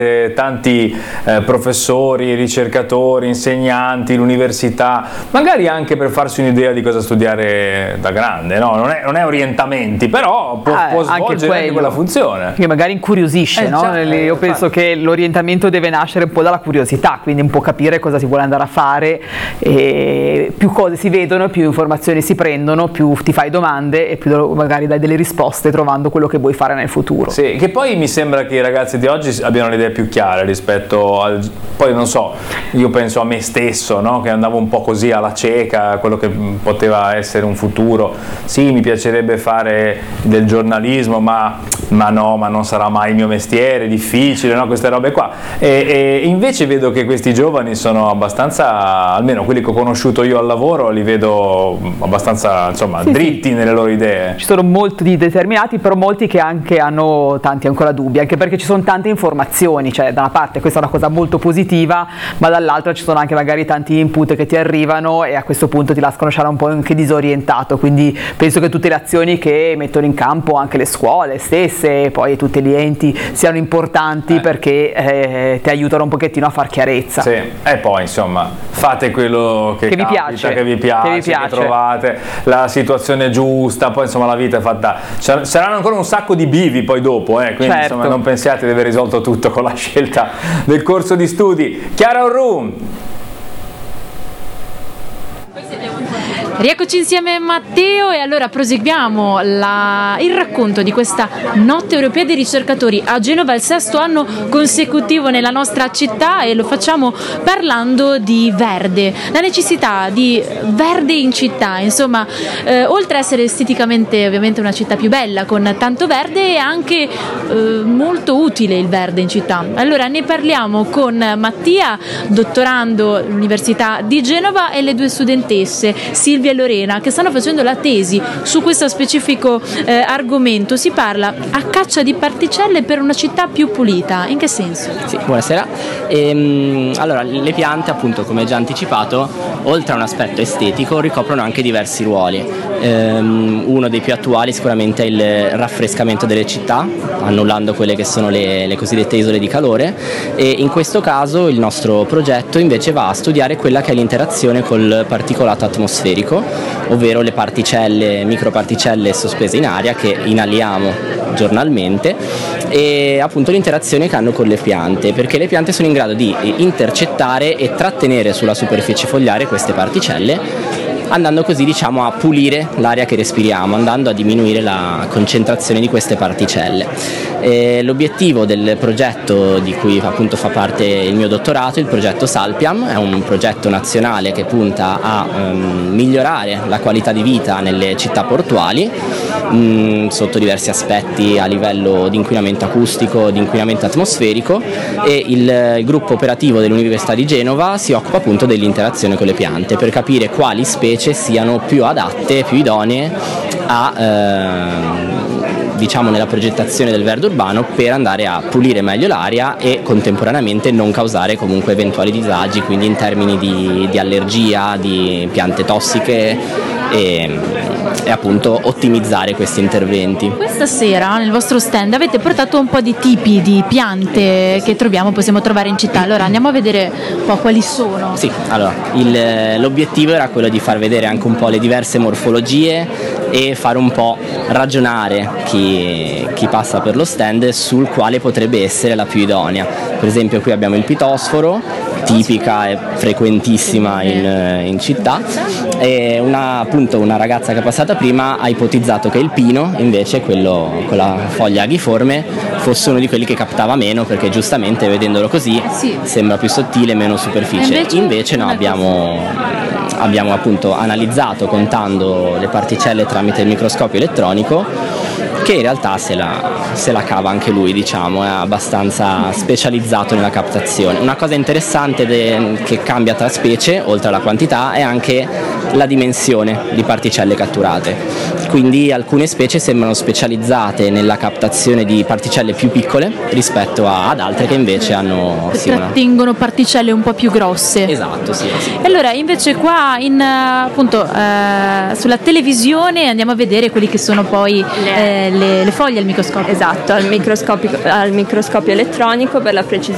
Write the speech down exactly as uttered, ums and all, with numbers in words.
Eh, tanti eh, professori, ricercatori, insegnanti, l'università, magari anche per farsi un'idea di cosa studiare da grande, no? Non è, non è orientamenti, però può, ah, può svolgere anche, anche quella funzione. Che magari incuriosisce, eh, no? già, eh, Io penso infatti. che l'orientamento deve nascere un po' dalla curiosità, quindi un po' capire cosa si vuole andare a fare, e più cose si vedono, più informazioni si prendono, più ti fai domande e più magari dai delle risposte trovando quello che vuoi fare nel futuro. Sì, che poi mi sembra che i ragazzi di oggi abbiano le idee più chiare rispetto al... poi non so, io penso a me stesso, no? Che andavo un po' così alla cieca, quello che poteva essere un futuro. Sì, mi piacerebbe fare del giornalismo, ma, ma no, ma non sarà mai il mio mestiere, difficile, no? Queste robe qua. E, e invece vedo che questi giovani sono abbastanza, almeno quelli che ho conosciuto io al lavoro, li vedo abbastanza, insomma, sì, dritti sì. nelle loro idee. Ci sono molti determinati, però molti che anche hanno tanti ancora dubbi, anche perché ci sono tante informazioni, cioè da una parte questa è una cosa molto positiva, ma dall'altra ci sono anche magari tanti input che ti arrivano e a questo punto ti lasciano lasciare un po' anche disorientato, quindi penso che tutte le azioni che mettono in campo anche le scuole stesse e poi tutti gli enti siano importanti eh. perché eh, ti aiutano un pochettino a far chiarezza. Sì, e poi insomma fate quello che, che, capita, vi, piace, che vi piace, che vi piace, che trovate la situazione giusta, poi insomma la vita è fatta, saranno ancora un sacco di bivi poi dopo, eh, quindi certo. insomma non pensiate di aver risolto tutto con la scelta del corso di studi. Chiara Orrum. Rieccoci insieme Matteo e allora proseguiamo la, il racconto di questa notte europea dei ricercatori a Genova, il sesto anno consecutivo nella nostra città, e lo facciamo parlando di verde, la necessità di verde in città, insomma eh, oltre a essere esteticamente ovviamente una città più bella con tanto verde, è anche eh, molto utile il verde in città. Allora ne parliamo con Mattia, dottorando all'Università di Genova, e le due studentesse Silvia e Lorena, che stanno facendo la tesi su questo specifico eh, argomento. Si parla a caccia di particelle per una città più pulita. In che senso? Sì, buonasera. Ehm, allora, le piante, appunto, come già anticipato, oltre a un aspetto estetico, ricoprono anche diversi ruoli. Ehm, uno dei più attuali sicuramente è il raffrescamento delle città, annullando quelle che sono le, le cosiddette isole di calore, e in questo caso il nostro progetto invece va a studiare quella che è l'interazione col particolato atmosferico, ovvero le particelle, microparticelle sospese in aria che inaliamo giornalmente, e appunto l'interazione che hanno con le piante, perché le piante sono in grado di intercettare e trattenere sulla superficie fogliare queste particelle, andando così, diciamo, a pulire l'aria che respiriamo, andando a diminuire la concentrazione di queste particelle. E l'obiettivo del progetto di cui appunto fa parte il mio dottorato, il progetto Salpiam, è un progetto nazionale che punta a um, migliorare la qualità di vita nelle città portuali mh, sotto diversi aspetti, a livello di inquinamento acustico, di inquinamento atmosferico, e il, il gruppo operativo dell'Università di Genova si occupa appunto dell'interazione con le piante per capire quali specie siano più adatte, più idonee a eh, diciamo nella progettazione del verde urbano, per andare a pulire meglio l'aria e contemporaneamente non causare comunque eventuali disagi, quindi in termini di, di allergia, di piante tossiche, e, e appunto ottimizzare questi interventi. Questa sera nel vostro stand avete portato un po' di tipi di piante che troviamo, possiamo trovare in città. Allora andiamo a vedere un po' quali sono. Sì, allora il, l'obiettivo era quello di far vedere anche un po' le diverse morfologie e fare un po' ragionare chi, chi passa per lo stand sul quale potrebbe essere la più idonea. Per esempio qui abbiamo il pitosforo, tipica e frequentissima in, in città, e una, appunto una ragazza che è passata prima ha ipotizzato che il pino, invece quello con la foglia aghiforme, fosse uno di quelli che captava meno, perché giustamente vedendolo così sì, sembra più sottile, meno superficie. Invece, invece no, abbiamo, abbiamo appunto analizzato contando le particelle tramite il microscopio elettronico, che in realtà se la, se la cava anche lui, diciamo, è abbastanza specializzato nella captazione. Una cosa interessante de, che cambia tra specie, oltre alla quantità, è anche la dimensione di particelle catturate. Quindi alcune specie sembrano specializzate nella captazione di particelle più piccole rispetto a, ad altre che invece hanno sì, una... trattengono particelle un po' più grosse. Esatto, sì, sì. E allora invece qua in, appunto eh, sulla televisione andiamo a vedere quelli che sono poi eh, le, le foglie al microscopio. Esatto, al microscopio, al microscopio elettronico, per la precisione